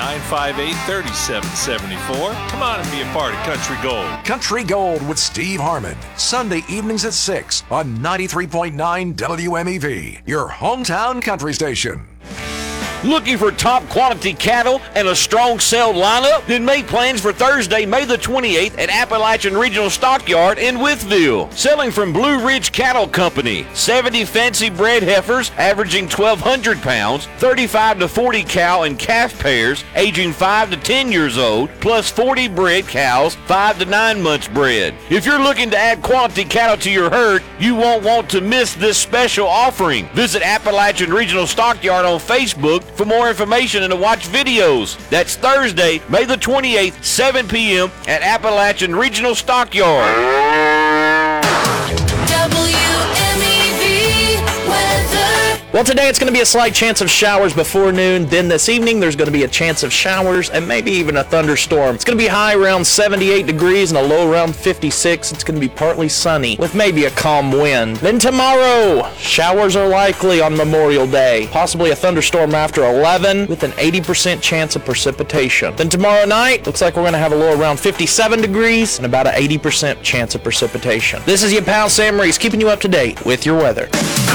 958-3774. Come on and be a part of Country Gold. Country Gold with Steve Harmon. Sunday evenings at 6 on 93.9 WMEV, your hometown country station. Looking for top quality cattle and a strong sale lineup? Then make plans for Thursday, May the 28th at Appalachian Regional Stockyard in Wytheville. Selling from Blue Ridge Cattle Company, 70 fancy bred heifers averaging 1,200 pounds, 35 to 40 cow and calf pairs aging 5 to 10 years old, plus 40 bred cows, 5 to 9 months bred. If you're looking to add quality cattle to your herd, you won't want to miss this special offering. Visit Appalachian Regional Stockyard on Facebook for more information and to watch videos. That's Thursday, May the 28th, 7 p.m. at Appalachian Regional Stockyard. WMEV weather. Well, today it's going to be a slight chance of showers before noon. Then this evening there's going to be a chance of showers and maybe even a thunderstorm. It's going to be high around 78 degrees and a low around 56. It's going to be partly sunny with maybe a calm wind. Then tomorrow, showers are likely on Memorial Day. Possibly a thunderstorm after 11 with an 80% chance of precipitation. Then tomorrow night, looks like we're going to have a low around 57 degrees and about an 80% chance of precipitation. This is your pal Sam Reese keeping you up to date with your weather.